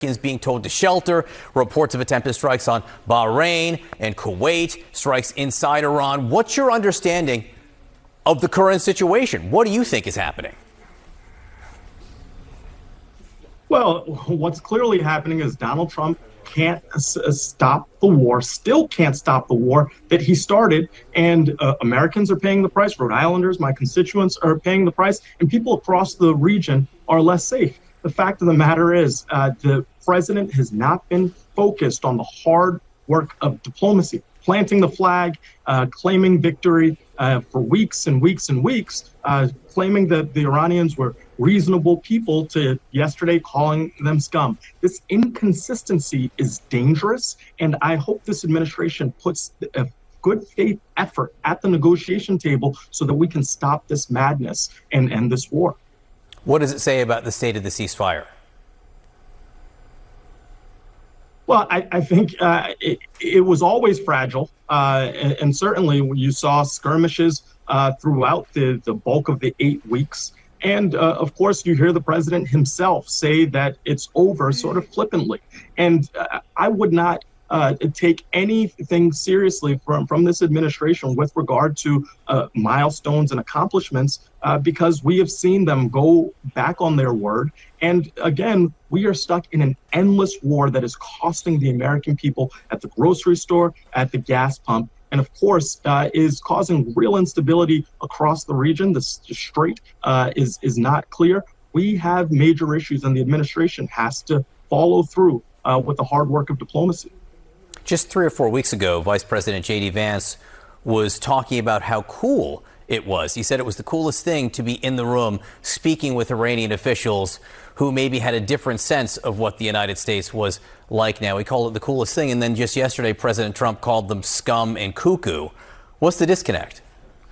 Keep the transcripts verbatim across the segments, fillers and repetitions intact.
being told to shelter, reports of attempted strikes on Bahrain and Kuwait, strikes inside Iran. What's your understanding of the current situation? What do you think is happening? Well, what's clearly happening is Donald Trump can't uh, stop the war, still can't stop the war that he started, and uh, Americans are paying the price. Rhode Islanders, my constituents, are paying the price, and people across the region are less safe. The fact of the matter is uh, the president has not been focused on the hard work of diplomacy, planting the flag, uh, claiming victory uh, for weeks and weeks and weeks, uh, claiming that the Iranians were reasonable people to yesterday calling them scum. This inconsistency is dangerous, and I hope this administration puts a good faith effort at the negotiation table so that we can stop this madness and end this war. What does it say about the state of the ceasefire? Well, I, I think uh, it, it was always fragile, uh, and, and certainly you saw skirmishes uh, throughout the, the bulk of the eight weeks. And, uh, of course, you hear the president himself say that it's over sort of flippantly. And uh, I would not uh, take anything seriously from, from this administration with regard to uh, milestones and accomplishments uh, because we have seen them go back on their word. And again, we are stuck in an endless war that is costing the American people at the grocery store, at the gas pump, and of course, uh, is causing real instability across the region. The strait uh, is, is not clear. We have major issues, and the administration has to follow through uh, with the hard work of diplomacy. Just three or four weeks ago, Vice President J D Vance was talking about how cool it was. He said it was the coolest thing to be in the room speaking with Iranian officials who maybe had a different sense of what the United States was like now. He called it the coolest thing. And then just yesterday, President Trump called them scum and cuckoo. What's the disconnect?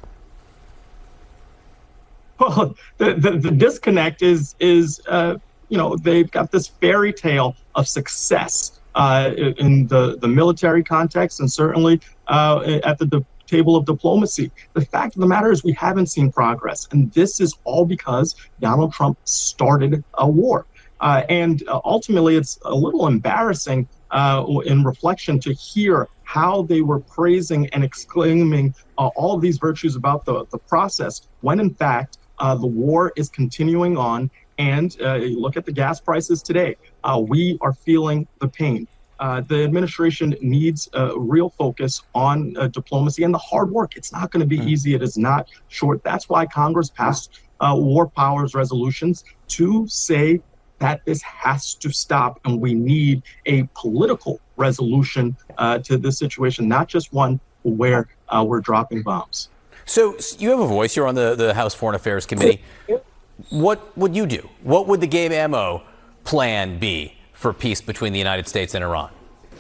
Well, the, the, the disconnect is, is uh, you know, they've got this fairy tale of success uh, in the, the military context and certainly uh, at the de- table of diplomacy. The fact of the matter is we haven't seen progress. And this is all because Donald Trump started a war. Uh, and uh, ultimately, it's a little embarrassing uh, in reflection to hear how they were praising and exclaiming uh, all of these virtues about the, the process, when in fact, uh, the war is continuing on. And uh, look at the gas prices today. Uh, we are feeling the pain. Uh, the administration needs a real focus on uh, diplomacy and the hard work. It's not going to be easy. It is not short. That's why Congress passed uh, war powers resolutions to say that this has to stop, and we need a political resolution uh, to this situation, not just one where uh, we're dropping bombs. So you have a voice. You're on the, the House Foreign Affairs Committee. What would you do? What would the Gabe Ammo plan be for peace between the United States and Iran?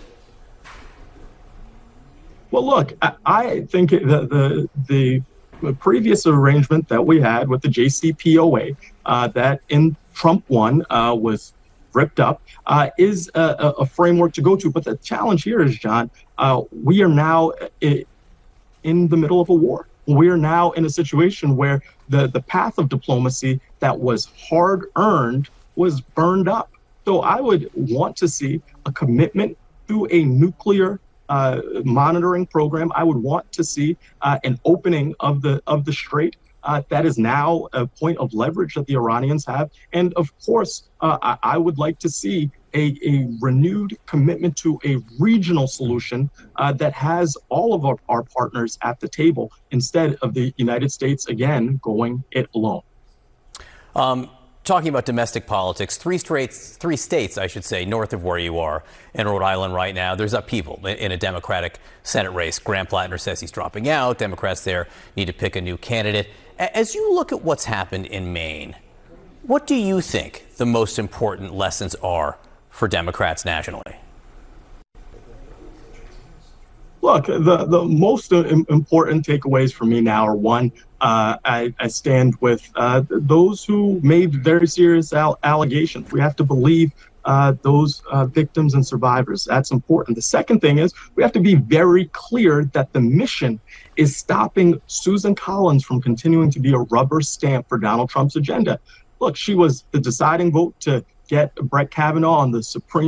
Well, look, I, I think the, the the previous arrangement that we had with the J C P O A, uh, that in Trump one uh, was ripped up, uh, is a, a framework to go to. But the challenge here is, John, uh, we are now in the middle of a war. We are now in a situation where the, the path of diplomacy that was hard-earned was burned up. So I would want to see a commitment to a nuclear uh, monitoring program. I would want to see uh, an opening of the of the strait. Uh, that is now a point of leverage that the Iranians have. And of course, uh, I, I would like to see a, a renewed commitment to a regional solution uh, that has all of our, our partners at the table instead of the United States, again, going it alone. Um, talking about domestic politics, three states, three states, I should say, north of where you are in Rhode Island right now, there's upheaval in a Democratic Senate race. Graham Plattner says he's dropping out. Democrats there need to pick a new candidate. As you look at what's happened in Maine, what do you think the most important lessons are for Democrats nationally? Look, the, the most important takeaways for me now are, one, uh, I, I stand with uh, those who made very serious al- allegations. We have to believe uh, those uh, victims and survivors. That's important. The second thing is we have to be very clear that the mission is stopping Susan Collins from continuing to be a rubber stamp for Donald Trump's agenda. Look, she was the deciding vote to get Brett Kavanaugh on the Supreme